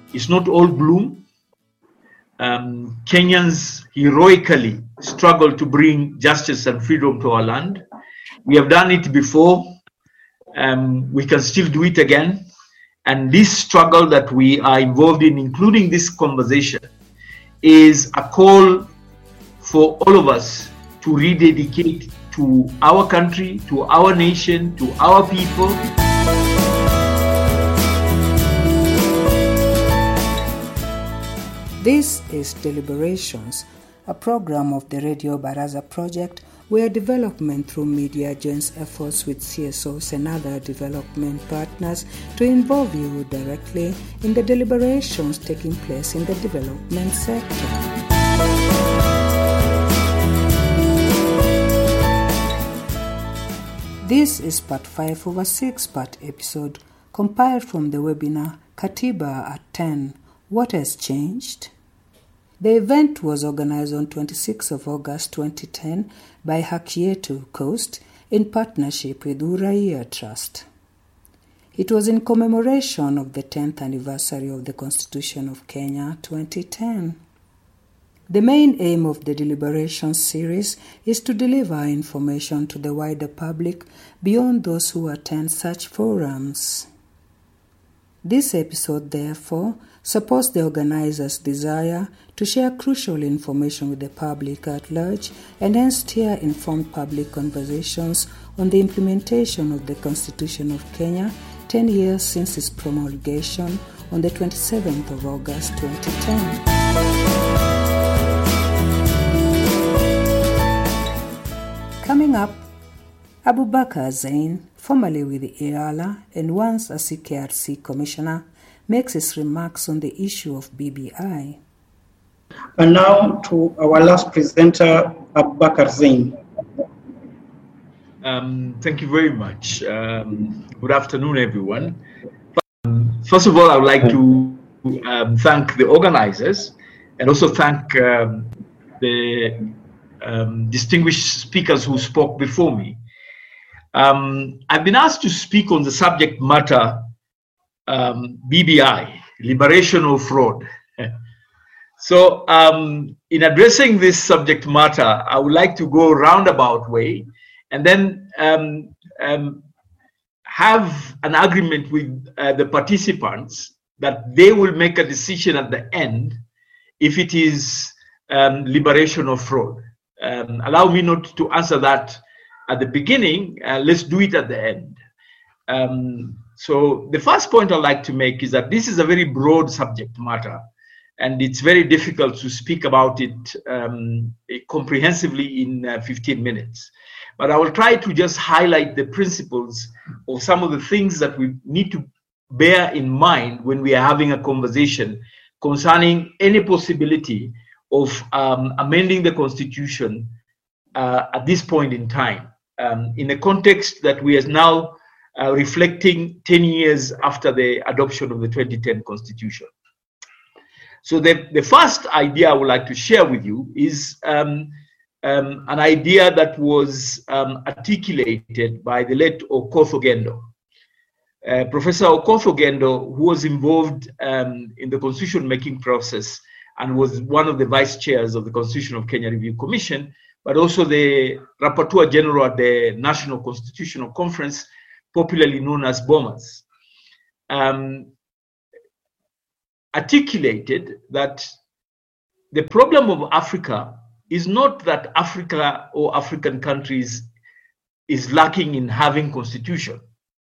It's not all gloom. Kenyans heroically struggle to bring justice and freedom to our land. We have done it before. We can still do it again. And this struggle that we are involved in, including this conversation, is a call for all of us to rededicate to our country, to our nation, to our people. This is Deliberations, a program of the Radio Baraza project where development through media joins efforts with CSOs and other development partners to involve you directly in the deliberations taking place in the development sector. This is part 5 of a 6-part episode compiled from the webinar Katiba at 10. What has changed? The event was organized on 26 of August 2010 by Haki Yetu Coast in partnership with Uraia Trust. It was in commemoration of the 10th anniversary of the Constitution of Kenya 2010. The main aim of the deliberations series is to deliver information to the wider public beyond those who attend such forums. This episode, therefore, supports the organizers' desire to share crucial information with the public at large and hence steer informed public conversations on the implementation of the Constitution of Kenya 10 years since its promulgation on the 27th of August 2010. Coming up, Abubakar Zain, formerly with the EALA and once a CKRC commissioner, makes his remarks on the issue of BBI. And now to our last presenter, Abubakar Zain. Thank you very much. Good afternoon, everyone. First of all, I would like to thank the organizers and also thank the distinguished speakers who spoke before me. I've been asked to speak on the subject matter BBI, Liberation of Fraud. So in addressing this subject matter, I would like to go roundabout way and then have an agreement with the participants that they will make a decision at the end if it is liberation of fraud. Allow me not to answer that at the beginning, let's do it at the end. So the first point I'd like to make is that this is a very broad subject matter, and it's very difficult to speak about it comprehensively in 15 minutes. But I will try to just highlight the principles of some of the things that we need to bear in mind when we are having a conversation concerning any possibility of amending the Constitution at this point in time, in a context that we are now reflecting 10 years after the adoption of the 2010 Constitution. So the first idea I would like to share with you is an idea that was articulated by the late Okoth Ogendo. Professor Okoth Ogendo, who was involved in the constitution-making process and was one of the vice chairs of the Constitution of Kenya Review Commission, but also the Rapporteur General at the National Constitutional Conference, popularly known as BOMAS, articulated that the problem of Africa is not that Africa or African countries is lacking in having constitutions,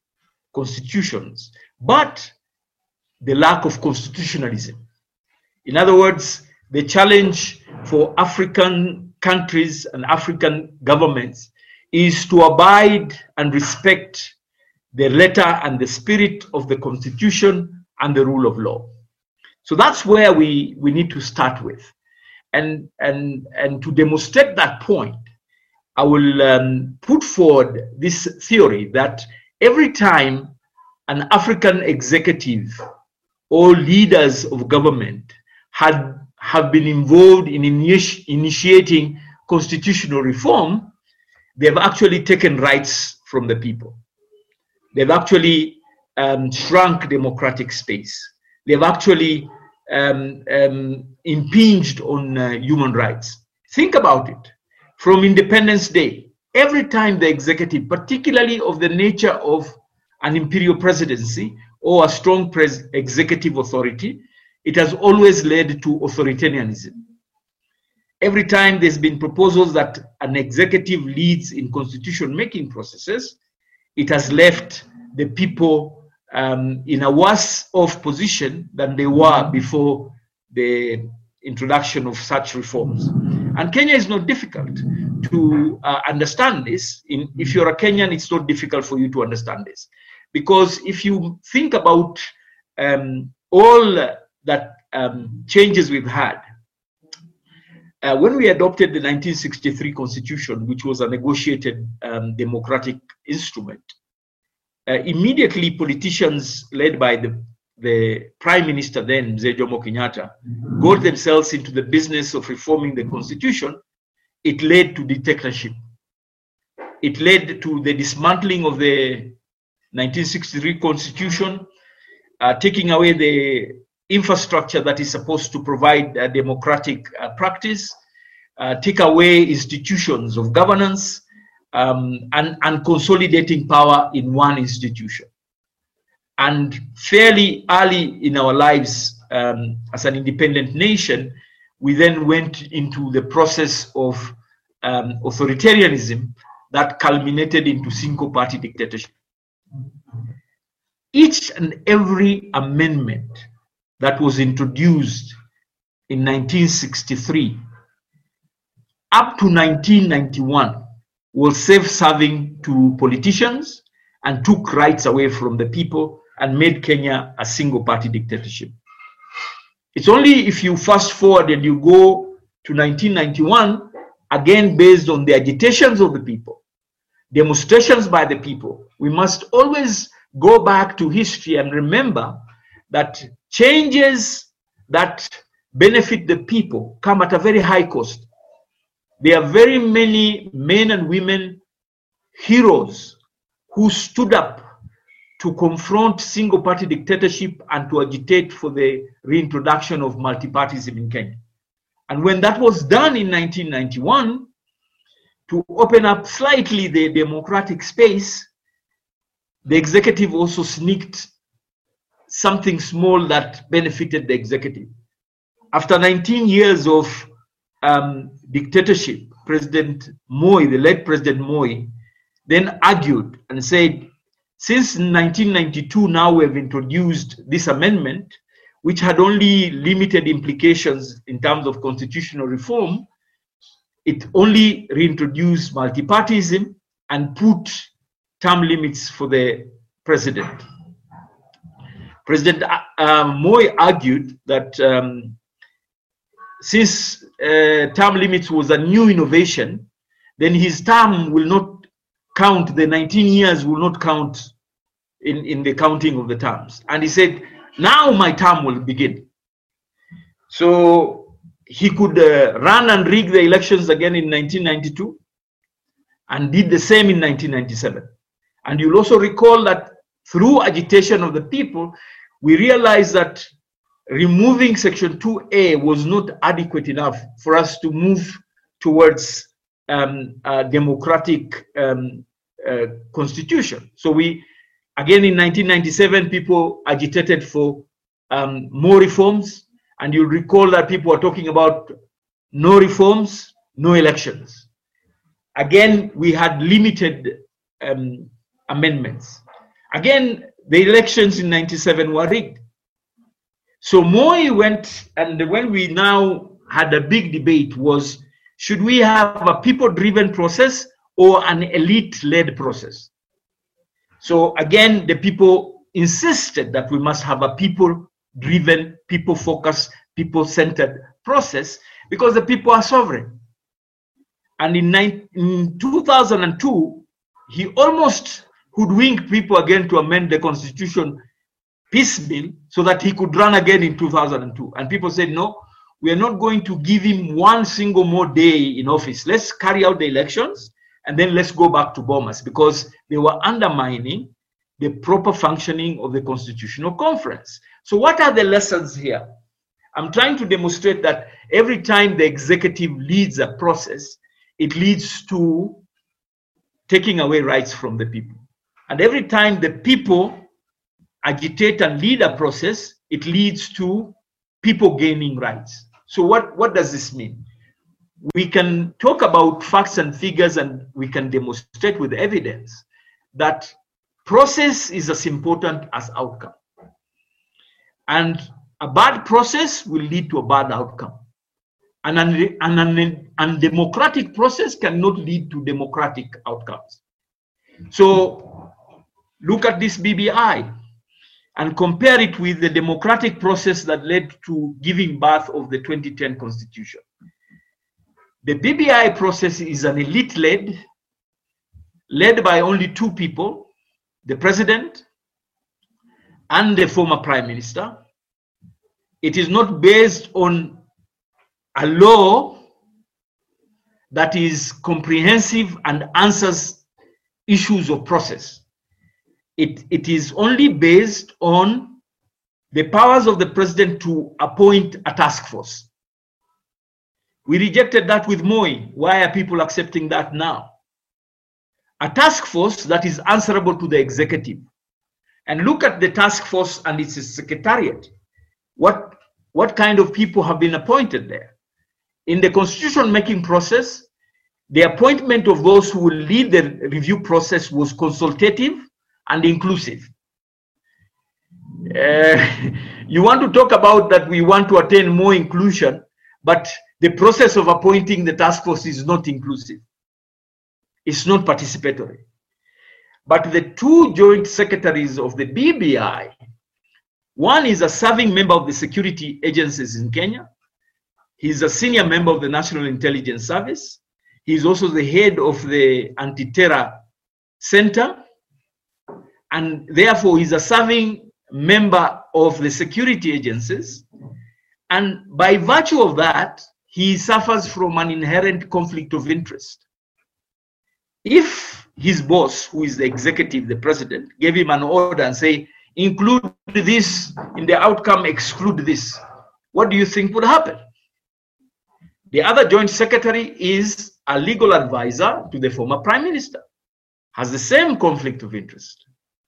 but the lack of constitutionalism. In other words, the challenge for African countries and African governments is to abide and respect the letter and the spirit of the Constitution and the rule of law. So that's where we need to start with. And to demonstrate that point, I will put forward this theory that every time an African executive or leaders of government have been involved in initiating constitutional reform, they've actually taken rights from the people. They've actually shrunk democratic space. they've actually impinged on human rights. Think about it. From Independence Day, every time the executive, particularly of the nature of an imperial presidency or a strong executive authority, it has always led to authoritarianism. Every time there's been proposals that an executive leads in constitution-making processes, it has left the people in a worse off position than they were before the introduction of such reforms. And Kenya is not difficult to understand this. If you're a Kenyan, it's not difficult for you to understand this. Because if you think about all that changes we've had, when we adopted the 1963 Constitution, which was a negotiated democratic instrument, immediately politicians led by the Prime Minister then, Mzee Jomo Kenyatta, got themselves into the business of reforming the Constitution. It led to dictatorship. It led to the dismantling of the 1963 Constitution, taking away the infrastructure that is supposed to provide a democratic practice, take away institutions of governance, and consolidating power in one institution. And fairly early in our lives as an independent nation, we then went into the process of authoritarianism that culminated into single-party dictatorship. Each and every amendment that was introduced in 1963 up to 1991 was self-serving to politicians and took rights away from the people and made Kenya a single-party dictatorship. It's only if you fast forward and you go to 1991, again based on the agitations of the people, demonstrations by the people, we must always go back to history and remember that changes that benefit the people come at a very high cost. There are very many men and women, heroes, who stood up to confront single-party dictatorship and to agitate for the reintroduction of multipartyism in Kenya. And when that was done in 1991, to open up slightly the democratic space, the executive also sneaked something small that benefited the executive. After 19 years of dictatorship, President Moi, the late President Moi, then argued and said, since 1992 now we have introduced this amendment, which had only limited implications in terms of constitutional reform, it only reintroduced multipartyism and put term limits for the president. President Moi argued that since term limits was a new innovation, then his term will not count, the 19 years will not count in the counting of the terms. And he said, now my term will begin. So he could run and rig the elections again in 1992 and did the same in 1997. And you'll also recall that through agitation of the people, we realized that removing Section 2A was not adequate enough for us to move towards a democratic constitution. So we, again in 1997, people agitated for more reforms, and you'll recall that people are talking about no reforms, no elections. Again, we had limited amendments. Again, the elections in 97 were rigged. So Moi went, and when we now had a big debate was, should we have a people-driven process or an elite-led process? So again, the people insisted that we must have a people-driven, people-focused, people-centered process because the people are sovereign. And in 2002, he almost hoodwinked people again to amend the constitution piecemeal so that he could run again in 2002. And people said, no, we are not going to give him one single more day in office. Let's carry out the elections and then let's go back to Bomas, because they were undermining the proper functioning of the Constitutional Conference. So what are the lessons here? I'm trying to demonstrate that every time the executive leads a process, it leads to taking away rights from the people. And every time the people agitate and lead a process, it leads to people gaining rights. So what does this mean? We can talk about facts and figures, and we can demonstrate with evidence that process is as important as outcome. And a bad process will lead to a bad outcome. And an undemocratic process cannot lead to democratic outcomes. So look at this BBI and compare it with the democratic process that led to giving birth of the 2010 Constitution. The BBI process is an elite-led by only two people, the president and the former prime minister. It is not based on a law that is comprehensive and answers issues of process. It is only based on the powers of the president to appoint a task force. We rejected that with Moi. Why are people accepting that now? A task force that is answerable to the executive. And look at the task force and its secretariat. What kind of people have been appointed there? In the constitution making process, the appointment of those who will lead the review process was consultative and inclusive. You want to talk about that we want to attain more inclusion, but the process of appointing the task force is not inclusive. It's not participatory. But the two joint secretaries of the BBI, one is a serving member of the security agencies in Kenya. He's a senior member of the National Intelligence Service. He's also the head of the Anti-Terror Center. And therefore, he's a serving member of the security agencies. And by virtue of that, he suffers from an inherent conflict of interest. If his boss, who is the executive, the president, gave him an order and say, include this in the outcome, exclude this, what do you think would happen? The other joint secretary is a legal advisor to the former prime minister, has the same conflict of interest.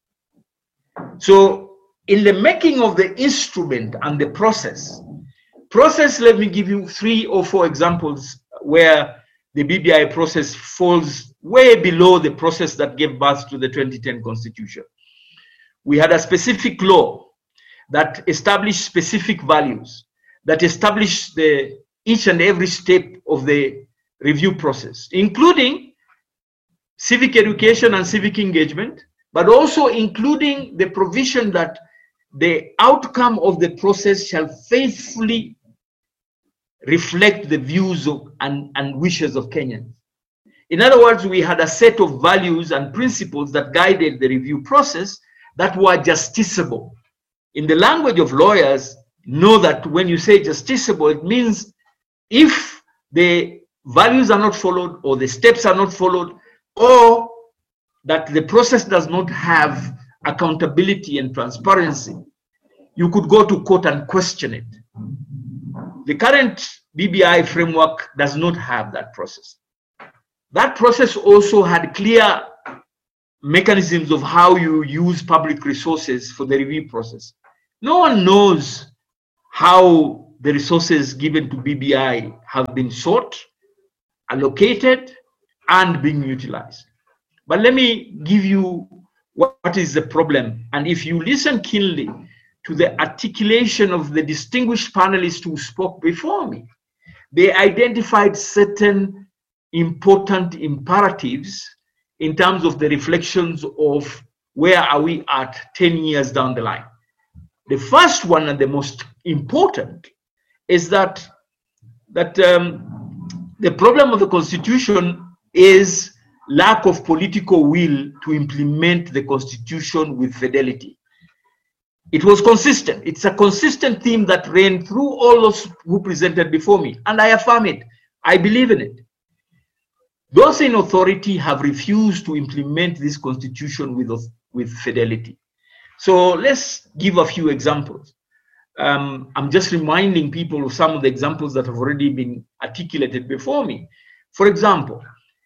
So in the making of the instrument and the process, let me give you 3 or 4 examples where the BBI process falls way below the process that gave birth to the 2010 Constitution. We had a specific law that established specific values, that established each and every step of the review process, including civic education and civic engagement, but also including the provision that the outcome of the process shall faithfully reflect the views of and wishes of Kenyans. In other words, we had a set of values and principles that guided the review process that were justiciable. In the language of lawyers, know that when you say justiciable, it means if the values are not followed, or the steps are not followed, or that the process does not have accountability and transparency, you could go to court and question it. The current BBI framework does not have that process. That process also had clear mechanisms of how you use public resources for the review process. No one knows how the resources given to BBI have been sought, allocated, and being utilized. But let me give you what is the problem. And if you listen keenly to the articulation of the distinguished panelists who spoke before me, they identified certain important imperatives in terms of the reflections of where are we at 10 years down the line. The first one, and the most important, is that the problem of the Constitution is lack of political will to implement the Constitution with fidelity. It was consistent. It's a consistent theme that ran through all those who presented before me, and I affirm it. I believe in it. Those in authority have refused to implement this Constitution with with fidelity. So let's give a few examples. I'm just reminding people of some of the examples that have already been articulated before me. For example,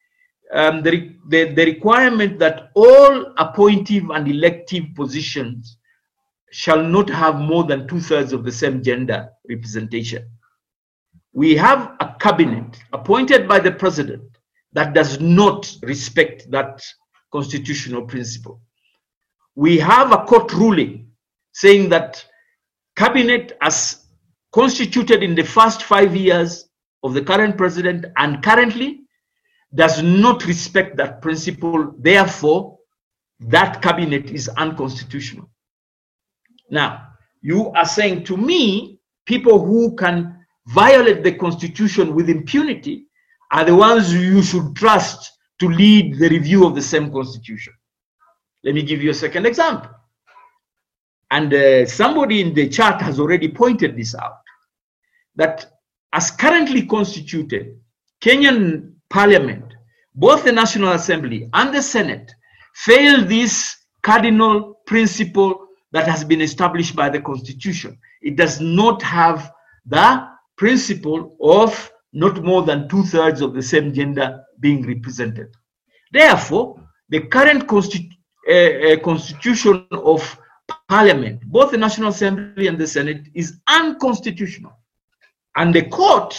the requirement that all appointive and elective positions shall not have more than 2/3 of the same gender representation. We have a cabinet appointed by the president that does not respect that constitutional principle. We have a court ruling saying that cabinet as constituted in the first 5 years of the current president and currently does not respect that principle. Therefore, that cabinet is unconstitutional. Now, you are saying to me, people who can violate the constitution with impunity are the ones you should trust to lead the review of the same constitution. Let me give you a second example. And somebody in the chat has already pointed this out, that as currently constituted, Kenyan Parliament, both the National Assembly and the Senate, fail this cardinal principle that has been established by the Constitution. It does not have the principle of not more than 2/3 of the same gender being represented. Therefore, the current constitution of Parliament, both the National Assembly and the Senate, is unconstitutional. And the court,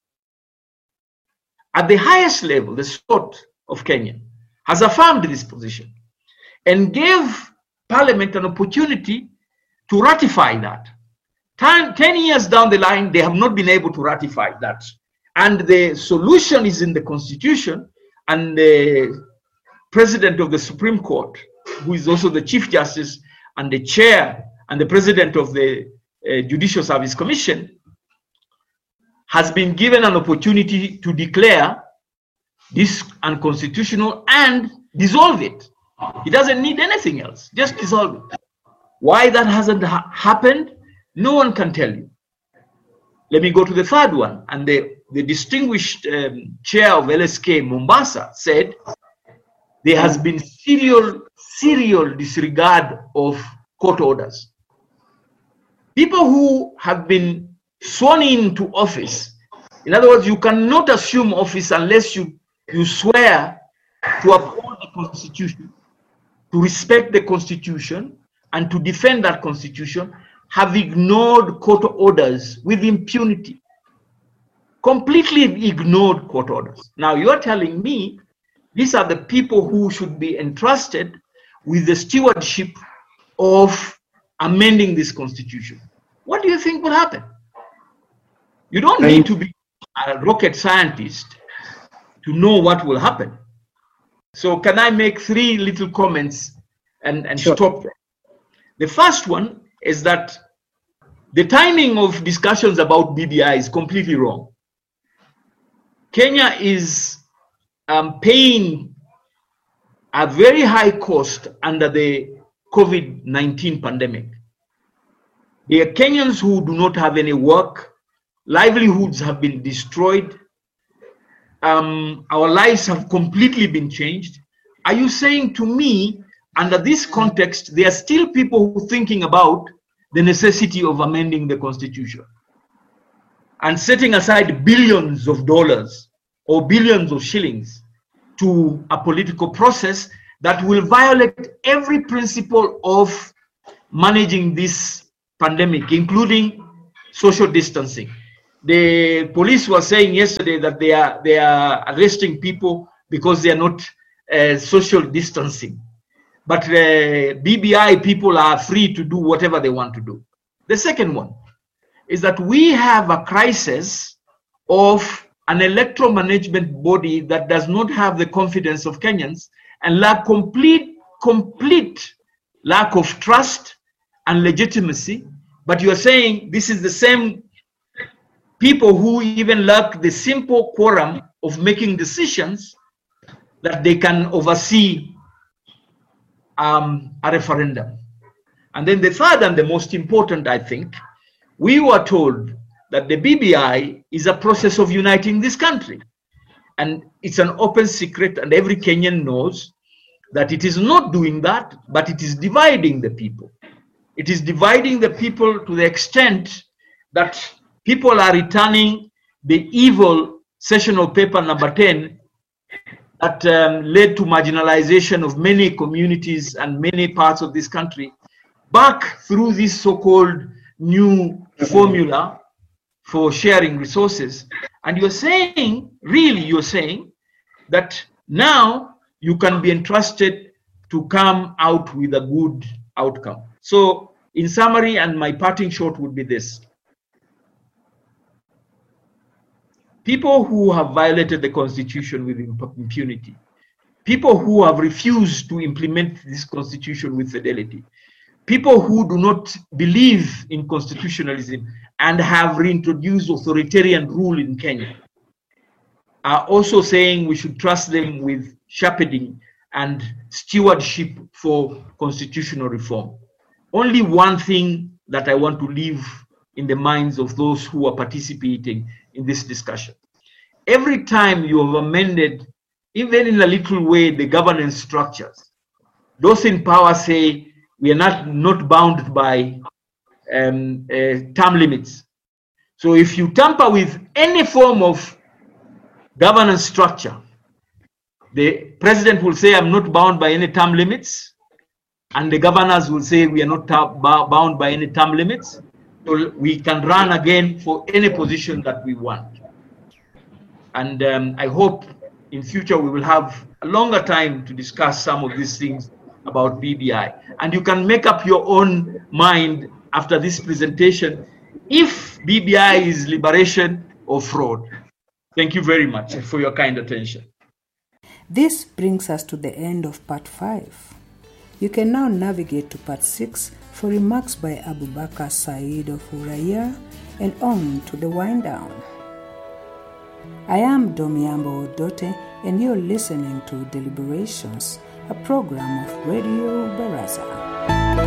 at the highest level, the Court of Kenya, has affirmed this position and gave Parliament an opportunity to ratify that. 10 years down the line, they have not been able to ratify that. And the solution is in the Constitution, and the President of the Supreme Court, who is also the Chief Justice and the Chair and the President of the Judicial Service Commission, has been given an opportunity to declare this unconstitutional and dissolve it. He doesn't need anything else, just dissolve it. Why that hasn't happened, no one can tell you. Let me go to the third one. And the distinguished chair of LSK Mombasa said there has been serial disregard of court orders. People who have been sworn into office, in other words, you cannot assume office unless you swear to uphold the Constitution, to respect the Constitution, and to defend that Constitution, have ignored court orders with impunity. Completely ignored court orders. Now you're telling me these are the people who should be entrusted with the stewardship of amending this Constitution. What do you think will happen? You don't need to be a rocket scientist to know what will happen. So can I make 3 little comments and Sure. stop there? The first one is that the timing of discussions about BBI is completely wrong. Kenya is paying a very high cost under the COVID-19 pandemic. There are Kenyans who do not have any work. Livelihoods have been destroyed. Our lives have completely been changed. Are you saying to me, under this context, there are still people who are thinking about the necessity of amending the Constitution and setting aside billions of dollars or billions of shillings to a political process that will violate every principle of managing this pandemic, including social distancing? The police were saying yesterday that they are arresting people because they are not social distancing. But BBI people are free to do whatever they want to do. The second one is that we have a crisis of an electoral management body that does not have the confidence of Kenyans and complete lack of trust and legitimacy. But you're saying this is the same people who even lack the simple quorum of making decisions that they can oversee a referendum. And then the third and the most important, I think, we were told that the BBI is a process of uniting this country. And it's an open secret, and every Kenyan knows that it is not doing that, but it is dividing the people. It is dividing the people to the extent that people are returning the evil sessional paper number 10 that led to marginalization of many communities and many parts of this country back through this so-called new formula for sharing resources. And you're saying, really, you're saying that now you can be entrusted to come out with a good outcome. So in summary, and my parting shot would be this: people who have violated the Constitution with impunity, people who have refused to implement this Constitution with fidelity, people who do not believe in constitutionalism and have reintroduced authoritarian rule in Kenya, are also saying we should trust them with shepherding and stewardship for constitutional reform. Only one thing that I want to leave in the minds of those who are participating in this discussion: every time you have amended, even in a little way, the governance structures, those in power say we are not bound by term limits. So if you tamper with any form of governance structure, the president will say, I'm not bound by any term limits, and the governors will say we are not bound by any term limits, so we can run again for any position that we want. And I hope in future we will have a longer time to discuss some of these things about BBI, and you can make up your own mind after this presentation if BBI is liberation or fraud. Thank you very much for your kind attention. This brings us to the end of part 5. You can now navigate to part 6 for remarks by Abubakar Said of Uraia and on to the wind down. I am Domiambo Odote and you're listening to Deliberations, a program of Radio Baraza.